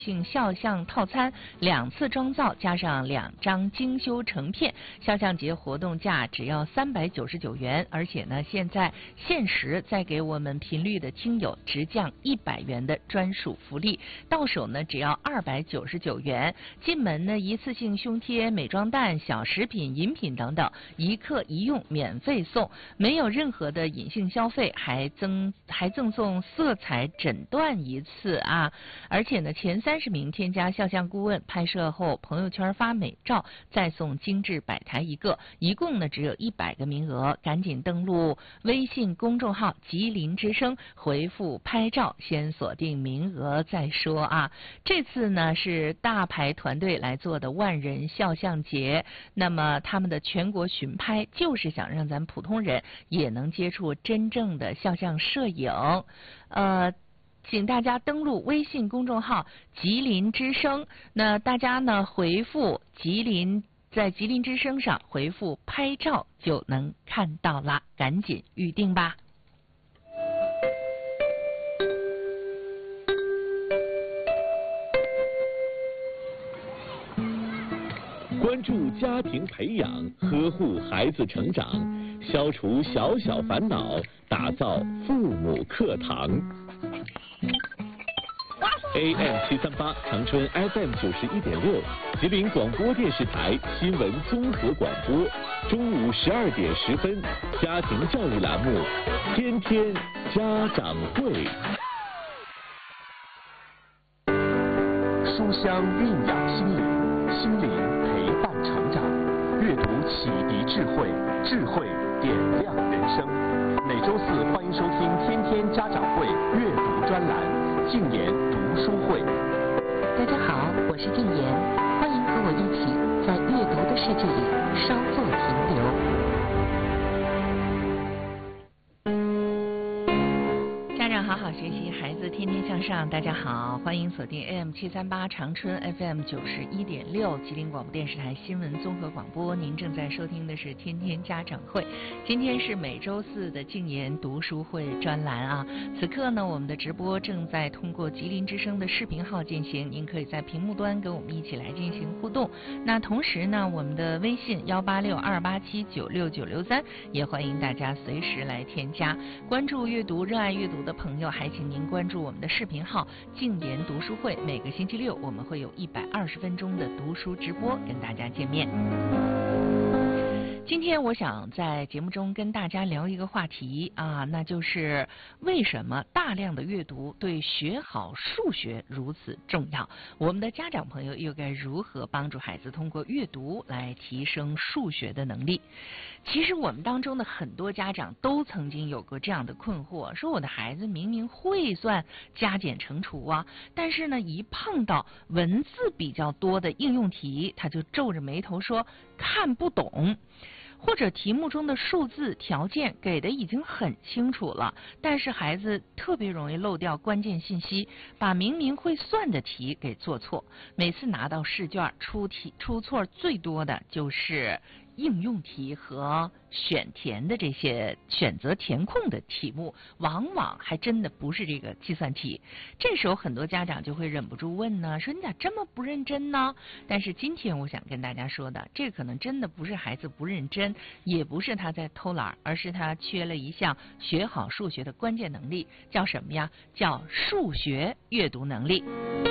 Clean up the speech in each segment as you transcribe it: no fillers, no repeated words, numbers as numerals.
性肖像套餐2次装造加上2张精修成片，肖像节活动价只要399元，而且呢，现在限时再给我们频率的听友直降100元的专属福利，到手呢只要299元。进门呢一次性胸贴、美妆蛋、小食品、饮品等等，1克1用免费送，没有任何的隐性消费，还赠送色彩诊断1次啊！而且呢，前30名添加肖像顾问，拍摄后朋友圈发美照，再送精致摆台1个，一共呢只有100个名额，赶紧登录微信公众号吉林之声，回复拍照，先锁定名额再说啊！这次呢是大牌团队来做的万人肖像节，那么他们的全国巡拍就是想让咱普通人也能接触真正的肖像摄影，请大家登录微信公众号吉林之声，那大家呢回复吉林，在吉林之声上回复拍照就能看到啦，赶紧预定吧。 关注家庭培养，呵护孩子成长，消除小小烦恼，打造父母课堂。AM738 长春 FM 91.6，吉林广播电视台新闻综合广播，中午12点10分，家庭教育栏目，天天家长会。 书香蕴养心灵，心灵陪伴成长，阅读启迪智慧，智慧点亮人生。每周4欢迎收听天天家长会阅读专栏，静言读书会。 大家好，我是静言，欢迎和我一起在阅读的世界里稍作停留。 家长好好学习，孩子天天向上。大家好，欢迎锁定 AM738 长春 FM 91.6吉林广播电视台新闻综合广播。您正在收听的是天天家长会，今天是每周4的静言读书会专栏啊。此刻呢，我们的直播正在通过吉林之声的视频号进行，您可以在屏幕端跟我们一起来进行互动。那同时呢，我们的微信186-287-96963也欢迎大家随时来添加。关注阅读、热爱阅读的朋友，还请您关注我们的视频号静言读书会，每个星期6我们会有120分钟的读书直播跟大家见面。今天我想在节目中跟大家聊一个话题啊，那就是为什么大量的阅读对学好数学如此重要？我们的家长朋友又该如何帮助孩子通过阅读来提升数学的能力？其实我们当中的很多家长都曾经有过这样的困惑，说我的孩子明明会算加减乘除啊，但是呢一碰到文字比较多的应用题，他就皱着眉头说看不懂。或者题目中的数字条件给的已经很清楚了，但是孩子特别容易漏掉关键信息，把明明会算的题给做错。每次拿到试卷出错最多的就是应用题和选填的这些选择填空的题目，往往还真的不是这个计算题。这时候很多家长就会忍不住问呢，说你咋这么不认真呢？但是今天我想跟大家说的，这可能真的不是孩子不认真，也不是他在偷懒，而是他缺了一项学好数学的关键能力，叫什么呀？叫数学阅读能力。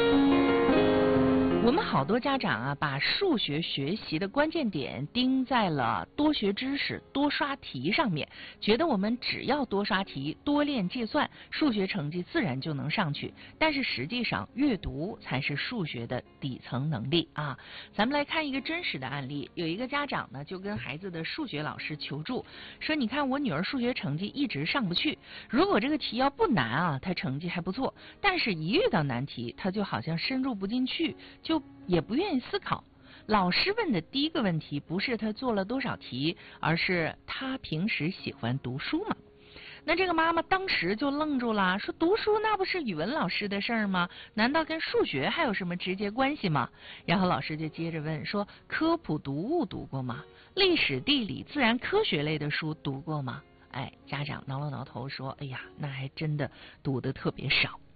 我们好多家长啊，把数学学习的关键点盯在了多学知识、多刷题上面，觉得我们只要多刷题、多练计算，数学成绩自然就能上去。但是实际上，阅读才是数学的底层能力啊。咱们来看一个真实的案例，有一个家长呢，就跟孩子的数学老师求助，说：“你看我女儿数学成绩一直上不去，如果这个题要不难啊，她成绩还不错，但是一遇到难题，她就好像深入不进去，就也不愿意思考。”老师问的第一个问题不是他做了多少题，而是他平时喜欢读书吗？那这个妈妈当时就愣住了，说读书那不是语文老师的事儿吗？难道跟数学还有什么直接关系吗？然后老师就接着问说，科普读物读过吗？历史地理自然科学类的书读过吗？哎，家长挠了挠头说，哎呀，那还真的读得特别少。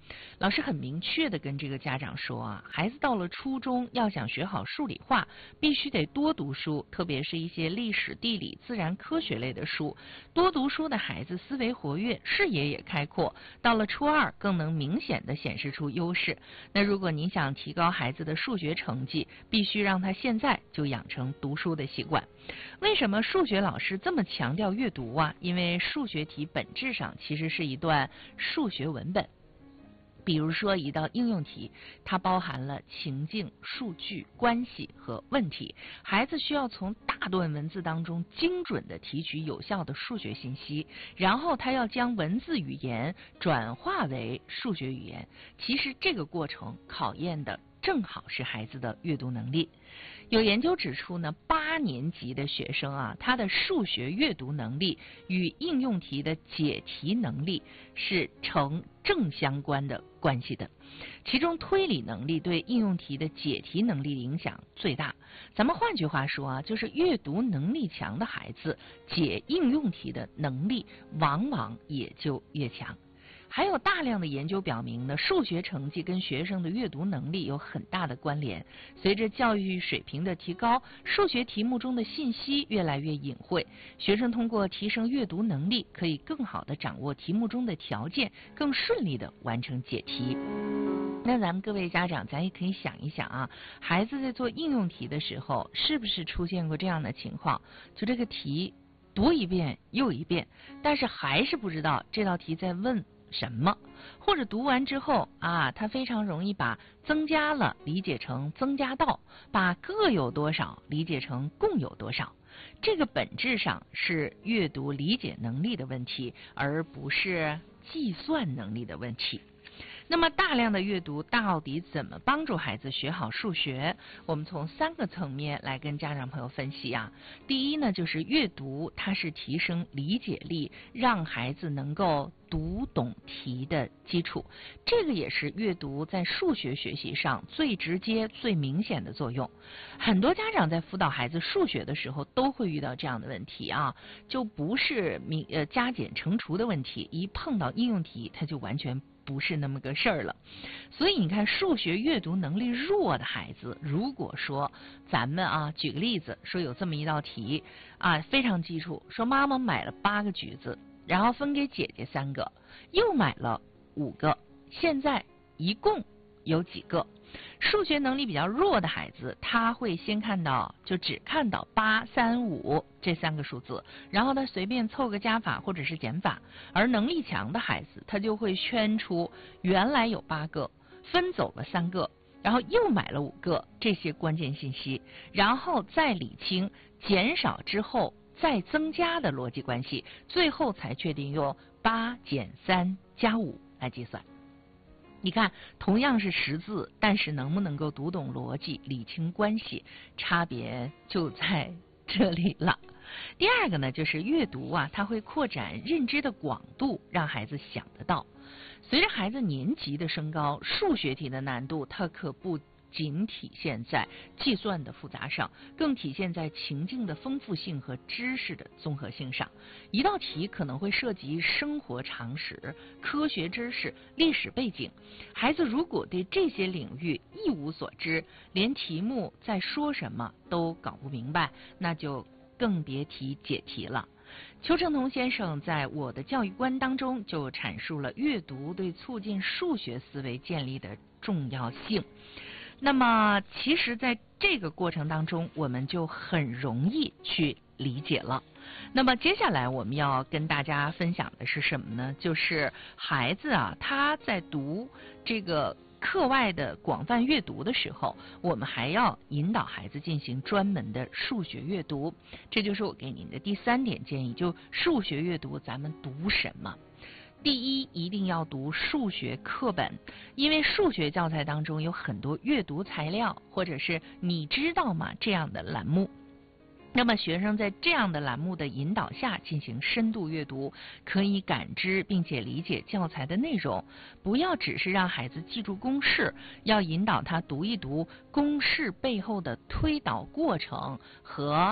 老师很明确的跟这个家长说啊，孩子到了初中要想学好数理化，必须得多读书，特别是一些历史、地理、自然科学类的书。多读书的孩子思维活跃，视野也开阔，到了初二更能明显的显示出优势。那如果您想提高孩子的数学成绩，必须让他现在就养成读书的习惯。为什么数学老师这么强调阅读啊？因为数学题本质上其实是一段数学文本。比如说一道应用题，它包含了情境、数据、关系和问题，孩子需要从大段文字当中精准地提取有效的数学信息，然后他要将文字语言转化为数学语言。其实这个过程考验的正好是孩子的阅读能力。有研究指出呢，8年级的学生啊，他的数学阅读能力与应用题的解题能力是成正相关的关系的，其中推理能力对应用题的解题能力影响最大。咱们换句话说啊，就是阅读能力强的孩子，解应用题的能力往往也就越强。还有大量的研究表明呢，数学成绩跟学生的阅读能力有很大的关联。随着教育水平的提高，数学题目中的信息越来越隐晦，学生通过提升阅读能力，可以更好地掌握题目中的条件，更顺利地完成解题。那咱们各位家长，咱也可以想一想啊，孩子在做应用题的时候，是不是出现过这样的情况？就这个题读一遍又一遍，但是还是不知道这道题在问什么，或者读完之后啊，他非常容易把增加了理解成增加到，把各有多少理解成共有多少。这个本质上是阅读理解能力的问题，而不是计算能力的问题。那么大量的阅读到底怎么帮助孩子学好数学？我们从3个层面来跟家长朋友分析啊。第一呢，就是阅读它是提升理解力，让孩子能够读懂题的基础，这个也是阅读在数学学习上最直接最明显的作用。很多家长在辅导孩子数学的时候都会遇到这样的问题啊，就不是加减乘除的问题，一碰到应用题它就完全不是那么个事儿了。所以你看，数学阅读能力弱的孩子，如果说咱们啊举个例子，说有这么一道题啊，非常基础，说妈妈买了8个橘子，然后分给姐姐3个，又买了5个，现在一共有几个？数学能力比较弱的孩子，他会先看到就只看到8、3、5这3个数字，然后他随便凑个加法或者是减法。而能力强的孩子，他就会圈出原来有8个，分走了3个，然后又买了5个这些关键信息，然后再理清减少之后再增加的逻辑关系，最后才确定用8减3加5来计算。你看，同样是识字，但是能不能够读懂逻辑、理清关系，差别就在这里了。第二个呢，就是阅读啊，它会扩展认知的广度，让孩子想得到。随着孩子年级的升高，数学题的难度它可不仅体现在计算的复杂上，更体现在情境的丰富性和知识的综合性上。一道题可能会涉及生活常识、科学知识、历史背景，孩子如果对这些领域一无所知，连题目在说什么都搞不明白，那就更别提解题了。邱成桐先生在我的教育观当中就阐述了阅读对促进数学思维建立的重要性。那么其实在这个过程当中，我们就很容易去理解了。那么接下来我们要跟大家分享的是什么呢？就是孩子啊，他在读这个课外的广泛阅读的时候，我们还要引导孩子进行专门的数学阅读。这就是我给您的第3点建议，就数学阅读咱们读什么？第一，一定要读数学课本，因为数学教材当中有很多阅读材料，或者是你知道吗这样的栏目。那么学生在这样的栏目的引导下进行深度阅读，可以感知并且理解教材的内容。不要只是让孩子记住公式，要引导他读一读公式背后的推导过程和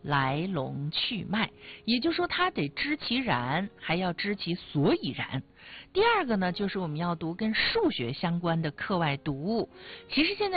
来龙去脉，也就是说他得知其然，还要知其所以然。第二个呢，就是我们要读跟数学相关的课外读物。其实现在